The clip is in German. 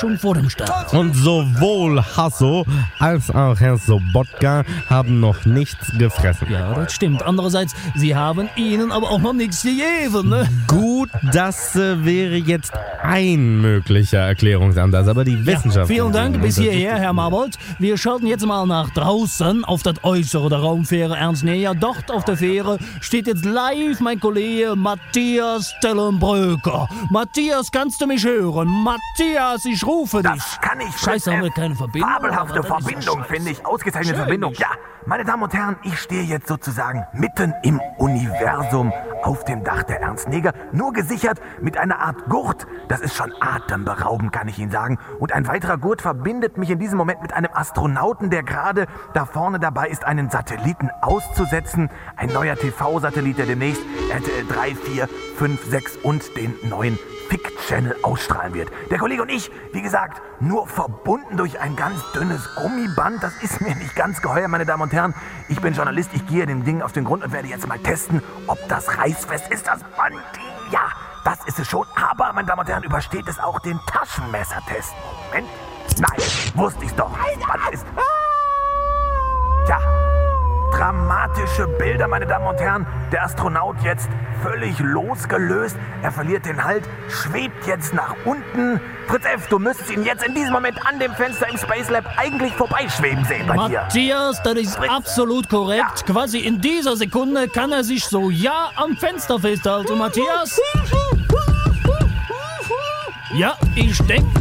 schon vor dem Start. Und sowohl Hasso als auch Herr Sobotka haben noch nichts gefressen. Ja, das stimmt. Andererseits, sie haben ihnen aber auch noch nichts gegeben, ne? Gut, das wäre jetzt ein möglicher Erklärungsansatz, aber die Wissenschaft... Vielen Dank bis hierher, Herr Marbold. Wir schalten jetzt mal nach draußen auf das Äußere der Raumfähre Ernst Neher. Dort auf der Fähre steht jetzt live mein Kollege Matthias Stellenbröker. Matthias, kannst du mich hören? Matthias, ich rufe dich. Das kann ich. Scheiße, haben wir keine Verbindung. Fabelhafte Aber das ist Verbindung, so finde ich. Ausgezeichnete Schön. Verbindung. Ja, meine Damen und Herren, ich stehe jetzt sozusagen mitten im Universum auf dem Dach der Ernst Neger. Nur gesichert mit einer Art Gurt. Das ist schon atemberaubend, kann ich Ihnen sagen. Und ein weiterer Gurt verbindet mich in diesem Moment mit einem Astronauten, der gerade da vorne dabei ist, einen Satelliten auszusetzen. Ein neuer TV-Satellit, der demnächst RTL 3, 4, 5, 6 und den neuen Fick-Channel ausstrahlen wird. Der Kollege und ich, wie gesagt, nur verbunden durch ein ganz dünnes Gummiband. Das ist mir nicht ganz geheuer, meine Damen und Herren. Ich bin Journalist, ich gehe dem Ding auf den Grund und werde jetzt mal testen, ob das reißfest ist, das Band. Ja, das ist es schon. Aber, meine Damen und Herren, übersteht es auch den Taschenmessertest. Moment. Nein, wusste ich's doch. Das Band ist... Tja, dramatische Bilder, meine Damen und Herren. Der Astronaut jetzt völlig losgelöst. Er verliert den Halt, schwebt jetzt nach unten. Fritz F., du müsstest ihn jetzt in diesem Moment an dem Fenster im Space Lab eigentlich vorbeischweben sehen bei dir. Matthias, das ist absolut korrekt. Ja. Quasi in dieser Sekunde kann er sich so am Fenster festhalten. Matthias? Ja, ich denke,